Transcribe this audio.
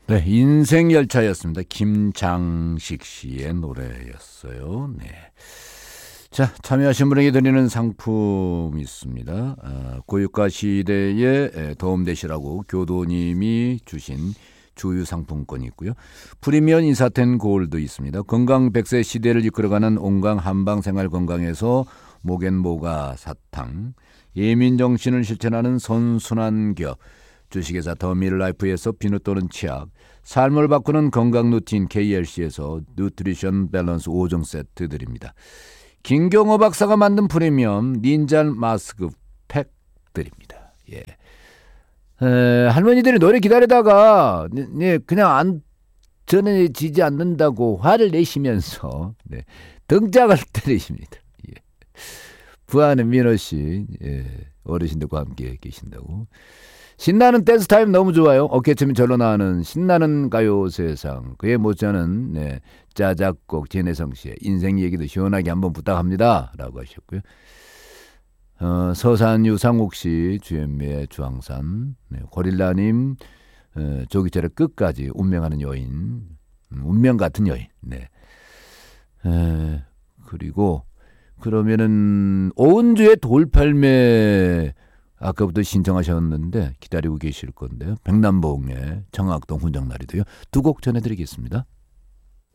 네, 인생열차였습니다. 김장식 씨의 노래였어요. 네. 자, 참여하신 분에게 드리는 상품 있습니다. 고유가 시대에 도움되시라고 교도님이 주신 주유 상품권이 있고요. 프리미엄 인사텐 골드 있습니다. 건강 100세 시대를 이끌어가는 온강 한방 생활 건강에서 목앤모가 사탕, 예민정신을 실천하는 선순환기업, 주식회사 더밀라이프에서 비누 또는 치약, 삶을 바꾸는 건강 루틴 KLC에서 누트리션 밸런스 5종 세트 드립니다. 김경호 박사가 만든 프리미엄 닌자 마스크 팩 드립니다. 예. 할머니들이 노래 기다리다가 그냥 안 전해지지 않는다고 화를 내시면서 등짝을 때리십니다. 예. 부하는 민호 씨, 어르신들과 함께 계신다고. 신나는 댄스 타임 너무 좋아요. 어깨춤이 절로 나오는 신나는 가요 세상. 그에 못지않은 짜작곡 진혜성 씨의 인생 얘기도 시원하게 한번 부탁합니다 라고 하셨고요. 서산 유상욱 씨, 주현미의 주황산, 고릴라님, 조기철의 끝까지 운명하는 여인, 운명 같은 여인. 네. 그리고 그러면은 오은주의 돌팔매 아까부터 신청하셨는데 기다리고 계실 건데요. 백남봉의 정학동 훈장날이도요. 두 곡 전해드리겠습니다.